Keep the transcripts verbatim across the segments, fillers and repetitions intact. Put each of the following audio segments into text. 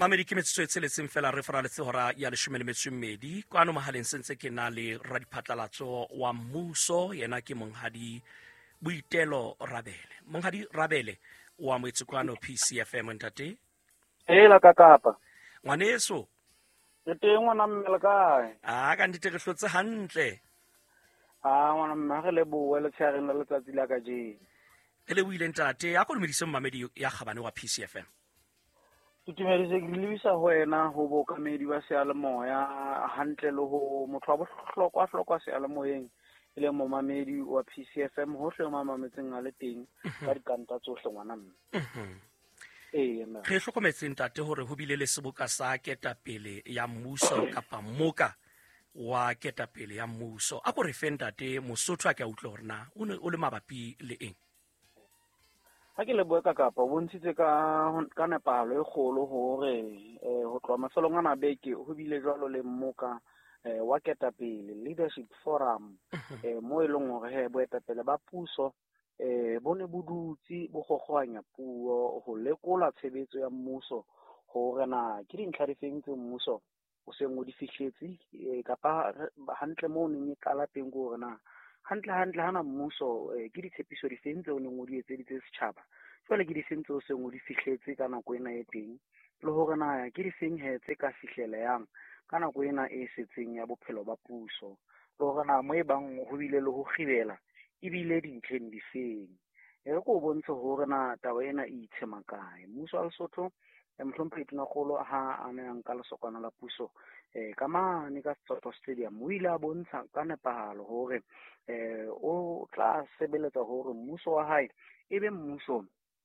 Mamedi ke metsotso e tsheletseng fela re fora letse hora ya leshome le metso e mmedi kwano mohaleng sentse ke na le radiphatlalatso wa mmuso yena ke monghadi Boitelo Rabele. Monghadi Rabele wa moetse kwano P C F M ntate. Hela ka Kapa. Ngwaneso. Ke teng ngwana mme le kae? Ah ka ndite re hlotse hantle. Ah ngwana mme re le boe le tshereng le letsatsi la ka je. Ele o ile ntate a go dumedise Mamedi ya Khabane wa P C F M. Ke tumedise ke lebisa ho wena ho bokamedi ba sealemoya hantle le ho motho wa bohlokwa hlokwa sealemoyeng ile mo mamedi wa P C F M ho hle mamametseng a le teng ka dikanta tsohle ngwana mme. Eh mme. Re hlokometse ntate hore ho bile le seboka sa ketapele ya mmuso kapa moka wa ketapele ya mmuso. A go re fe ntate Mosotho a ke a utlwa hore na o ne o le mabapi le eng? Ha ke le boe ka Kapa bontshitse ka ka nepalo e kgolo hore eh ho tloha mafelong a mabeke ho bile jwalo le mmoka eh wa ketapele leadership forum eh mo e leng hore he boetapele ba puso eh bone budutsi bo gogwanya puo ho lekola tshebetso ya mmuso hore na ke dintlha di feng tse mmuso o se ngo di fihletse kapa hantle mo neng e qala teng gore na hantle hantle hana mmuso ke ditshepiso di feng tse o neng o di etseditse setjhaba jwale ke di feng tse o se ngo di fihletse ka nako ena e teng le hore na ke di feng he tse ka fihlelehang ka nako ena e setseng ya bophelo ba puso le hore na mo e bang ho bile le ho khibela e bile dintlheng di feng e re go bontshe hore na taba ena e itshema kae mmuso wa Lesotho mhlompe ituna kgolo ha a ne a nka lesokwana la puso eh ka mane ka Soto Stadium o ile a bontsha ka nepahalo hore eh o tla sebeletsa hore mmuso wa hae ebe mmuso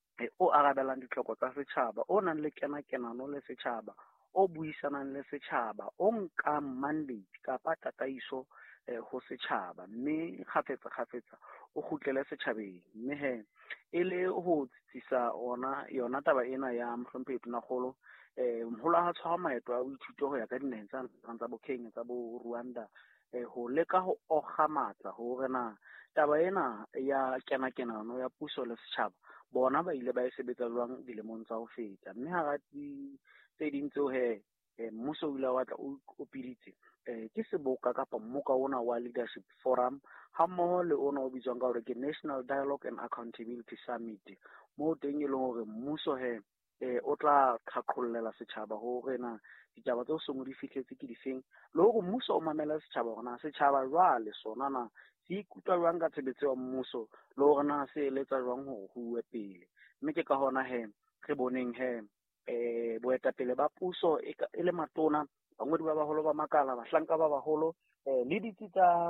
o arabelang ditlhoko tsa setjhaba o nang le kena kenano le setjhaba o buisanang le setjhaba o nka mandate kapa tataiso ho setjhaba mme khafetsa khafetsa o khutlele setjhabeng mme he ele ho tsisa ona yona taba ena ya mhlompe ituna kgolo eh mhola ha tshwara maeto a ithuto ho ya ka dineng tsa tsa bo Kenya tsa bo Rwanda eh ho leka ho ogamatsa hore na taba ena ya kena kenano ya puso le setjhaba bona ba ile ba e sebetsa jwang dilemong tsa ho feta mme ha ga di tse ding tseo he mmuso o ile wa tla o piditse eh ke seboka kapa mmoka ona wa leadership forum ha mmoho le ona o bitswang ka hore ke National Dialogue and Accountability Summit mo teng e le hore mmuso he eh o tla qhaqhollela setjhaba hore na ditaba tse o se mo di fihletse ke di feng le hore mmuso o mamela setjhaba hore na setjhaba jwale sona na se ikutlwa jwang ka tshebetso ya mmuso le hore na se eletsa jwang hore ho uwe pele mme ke ka hona he re boneng he eh boetapele ba puso e le matona bangwe ba baholo ba makala bahlanka ba baholo eh le ditsa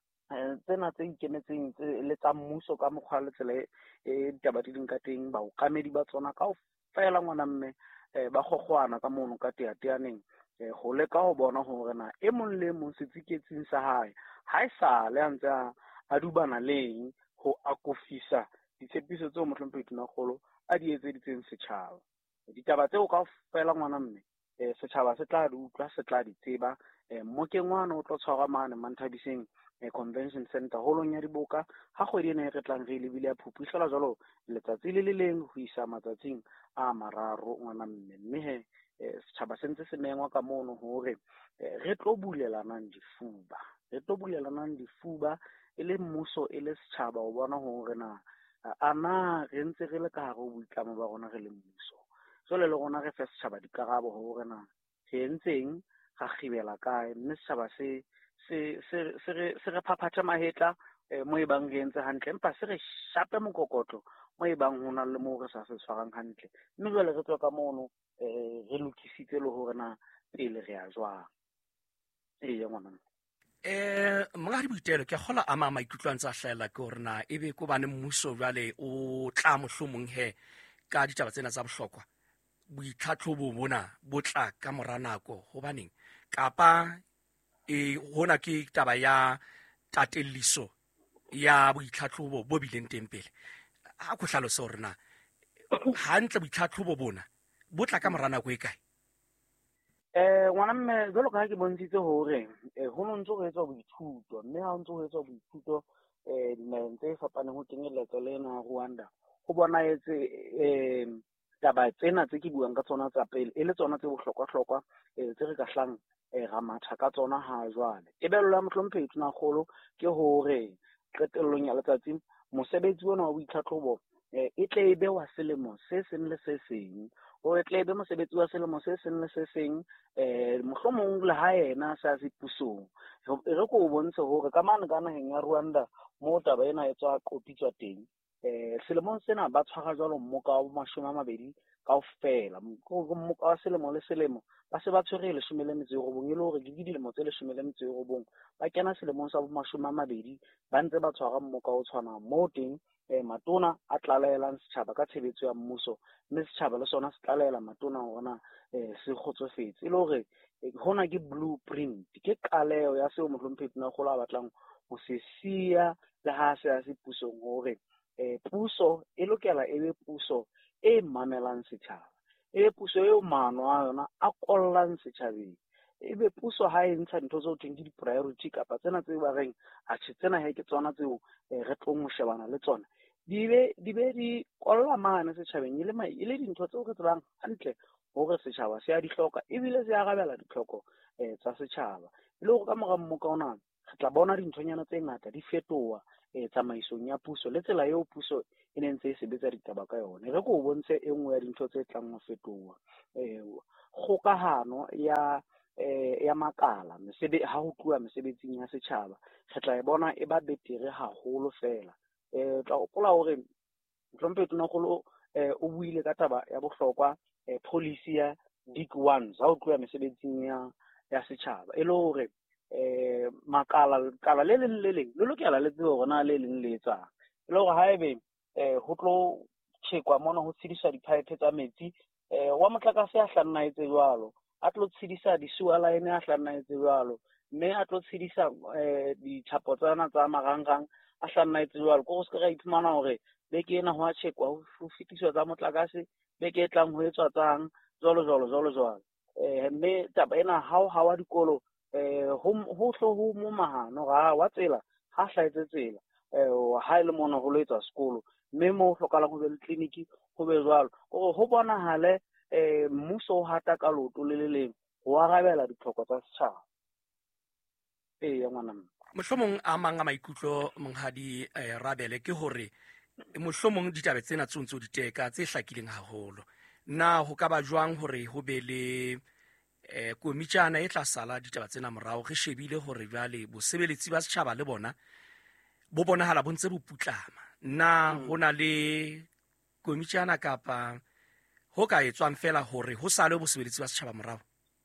tsena tse ikemetseng le tsa mmuso ka mokgwa le tsele e ditaba di ding ka teng ba o kamedi ba tsona ka fela ngwana mme ba gogwana ka mono ka teateaneng go leka ho bona hore na e mong le mong setsiketsing sa hae ha e sa le antse a dubana leng ho akofisa ditshepiso tseo mohlompe ituna kgolo a di etseditseng setjhaba ditaba tseo ka fela ngwana mme eh setjhaba se tla di utlwa se tla di tseba mo ke ngwana o tlo tshwara mane Manthabiseng convention center holong ya Diboka ha kgwedi ena e re tlang re lebile ya phuphuhlela jalo letsatsi le le leng ho isa matsatsing a mararo ngwana mme mme he setjhaba sentse se mengwa ka mono hore re tlo bulelanang difuba re tlo bulelanang difuba e le mmuso e le setjhaba o bona hore na ana re ntse re le ka hare ho boitlamo ba rona re le mmuso jole le rona re fe setjhaba dikarabo hore na re ntseng ga khibela kae mme setjhaba se se se se re phaphatha mahetla mo e bang re ntse hantle empa se re shape mokokotlo mo e bang hona le mo re sa se tshwarang hantle mme jole re tswa ka mono re lokisitse le hore na pele re a jwang e ya ngwana eh Monghadi Boitelo ke gola a mama ikutlwang tsa hlaela ke hore na ebe ko bane mmuso jwale o tla mohlomong he ka ditaba tsena tsa bohlokwa boitlhatlhobo bona botla ka mora nako hobaneng kapa e hona ke taba ya tatelliso ya boitlhatlhobo bo bileng teng pele a go hlalosa hore na hantle boitlhatlhobo bona botla ka mora nako e kae eh ngwana mme jalo ka ha ke bontshitse hore ho ntse go etswa boithuto mme ha ntse go etswa boithuto eh dinaheng tse fapaneng ho kenyeletsa le na Rwanda go bona etse eh taba tsena tse ke buang ka tsona tsa pele e le tsona tse bohlokwa-hlokwa tse re ka hlang ra matha ka tsona ha jwale. Tebello ya mohlomphehi Tonakgolo ke hore qetellong ya letsatsi mosebetsi ona wa boitlhatlhobo e tle ebe wa selemo se seng le se seng, o tle ebe mosebetsi wa selemo se seng le se seng eh mohlomong le ha yena sa se pusong re ko bontshe hore ka mane ka naheng ya Rwanda mo taba ena e tswa qopitswa teng. Eh selemong sena ba tshwara jwalo mmoka wa mashome a mabedi kaofela, mmoka wa selemo le selemo ba se ba tshwere leshome le metso e robong e le hore ke dilemo tse leshome le metso e robong ba kena selemong sa mashome a mabedi ba ntse ba tshwara mmoka o tshwana mo teng eh matona a tlalelang setjhaba ka tshebetso ya mmuso, mme setjhaba le sona se tlaleela matona hona eh se kgotsofetse e le hore hona ke blueprint ke qaleo ya seo mohlomphehi Tonakgolo a batlang ho se siya le ha se a se pusong hore eh puso e lokela e be puso e mamelang setjhaba, e be puso eo maano a yona a kollang setjhabeng, e be puso ha e ntsha ntho tseo teng ke di-priority kapa tsena tse ba reng a tse tsena he ke tsona tseo re tlo mo shebana le tsona di be di be di kolla mane setjhabeng ile mai ile dintho tseo re tsebang hantle hore setjhaba se a di hloka ebile se arabela ditlhoko eh tsa setjhaba ile hore ka mora mmoka ona re tla bona dinthonyana tse ngata di fetoha eh tsamaisong ya puso le tsela eo puso e ne ntse e sebetsa ditaba ka yona re go bontshe e nngwe ya dintho tse tlang ho fetoha eh kgokahano ya eh ya makala mesebe ha ho tluwa mesebetsing ya setjhaba re tla e bona e ba betere haholo fela eh tla hopola hore mohlomphehi Tonakgolo eh o buile ka taba ya bohlokwa eh policy ya Dick one ha ho tluwa mesebetsing ya ya setjhaba e le hore eh makala kala le leng le leng le lokela le tsebe hore na le leng le etsang e le hore haebe eh ho tlo tshekwa mona ho tshedisa di-pipe tsa metsi eh wa motlakase a hlanna etse jwalo a tlo tshedisa di-sewer line a hlanna etse jwalo mme a tlo tshedisa eh dithapo tsana tsa marangrang a hlanna etse jwalo ko go se ka iphumana hore beke ena ho a tshekwa ho fetiswa tsa motlakase beke e tlang ho etswa tsang jwalo jwalo jwalo jwalo eh mme taba ena ha o ha wa dikolo eh ho ho hlo ho mo mahano ga wa tsela ha hlaetse tsela eh ha ile mona ho lo etsa sekolo mme mo hlokala go be le clinic go be jwalo go ho bona hale eh mmuso o hata ka loto le le leng ho arabela ditlhoko tsa setjhaba eh ya ngwana mohlomong a mang a maikutlo monghadi eh, Rabele ke hore mohlomong ditaba tsena tsontso di teka tse hlakileng haholo na ho ka ba jwang hore ho be le eh komitjana e tla sala ditaba tsena morao re shebile hore jwale bosebeletsi ba setjhaba le bona bo bonahala bo ntse bo putlama na Mm. hona le komitjana kapa ho ka etswang fela hore ho sale bosebeletsi ba setjhaba morao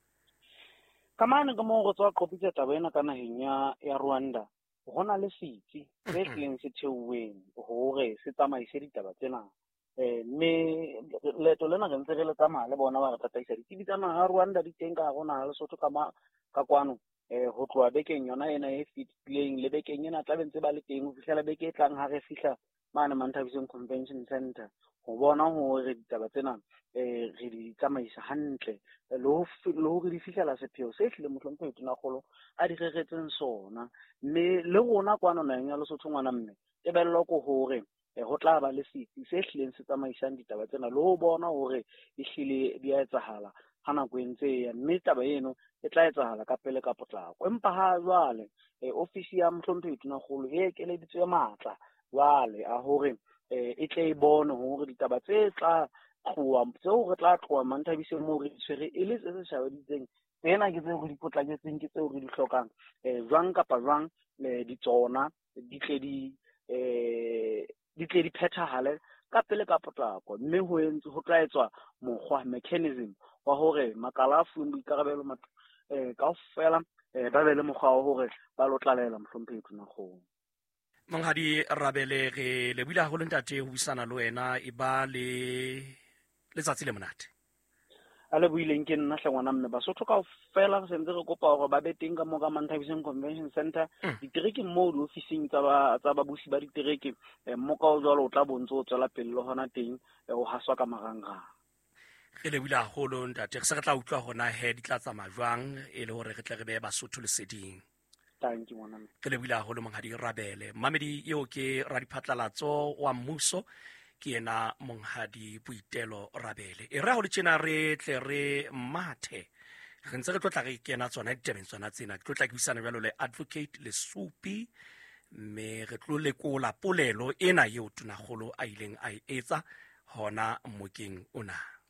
kamane ka mo go tswa qopitsa taba ena ka naheng ya ya Rwanda hona le setsi se tleng se theuweng hore se tsamaise ditaba tsena eh mme leto lena re ntse re le tsamaya le bona ba re tataisa ditsebi tsa naha ya Rwanda di teng ka gona le Lesotho ka ma ka kwano eh ho tloa bekeng yona ena e fitileng le bekeng ena tla bentse ba le teng ho fihlela beke e tlang ha re fihla mane Mantabiseng Convention Center ho bona hore ditaba tsena eh re di tsamaisa hantle le ho le ho di fihlela sepheo se hlile mohlomphehi Tonakgolo a di reretseng sona mme le rona kwano naheng ya Lesotho ngwana mme tebello ko hore eh ho tla ba le setsi se hlileng se tsamaisang ditaba tsena le ho bona hore di hlile di a etsahala ha nako e ntse ya mme taba eno e tla etsahala ka pele ka potlako empa ha jwale eh ofisi ya mohlomphehi Tonakgolo e ekeleditswe matla jwale a hore eh e tle e bone hore ditaba tse tla tloa tseo re tla tloa Mantabiseng mo re tshwere e le se se shabaditseng tsena ke tseo re di potlaketseng ke tseo re di hlokang eh jwang kapa jwang le di tsona di tle di eh di tle di phethahale ka pele ka potlako mme ho entse ho tla etswa mokgwa mechanism wa hore makala a fuweng boikarabelo eh kaofela eh ba be le mokgwa wa hore ba lo tlalela mohlomphehi Tonakgolo. monghadi Rabele re le buile haholo ntate ho buisana le wena e ba le letsatsi le monate a le buileng ke nna hlangwana mme Basotho kaofela re sentse re kopa hore ba be teng ka mo ka Mantabiseng Convention Center ditereke mo di ofising tsa ba tsa ba busi ba ditereke mo ka o jwalo o tla bontse o tswela pele le hona teng o haswa ka marangrang re le buile haholo ntate re se re tla utlwa hona he di tla tsamaya jwang e le hore re tle re be Basotho leseding thank you ngwana mme ke le buile haholo monghadi Rabele mmamedi eo ke radiphatlalatso wa mmuso ke ena monghadi Boitelo Rabele e ra go le tšena re tle re mathe re ntse re tlotla re kena tsona ditabeng tsona tsena ke tlotla ke buisana bjalo le Advocate Lesupi mme re tlo lekola polelo ena yeo Tonakgolo a ileng a e etsa hona mokeng ona.